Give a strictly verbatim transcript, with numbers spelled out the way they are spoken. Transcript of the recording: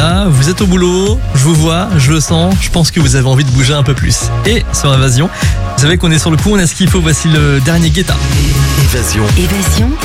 là, vous êtes au boulot, je vous vois, je le sens, je pense que vous avez envie de bouger un peu plus. Et sur Évasion, vous savez qu'on est sur le coup, on a ce qu'il faut, voici le dernier Guetta. Évasion. Évasion.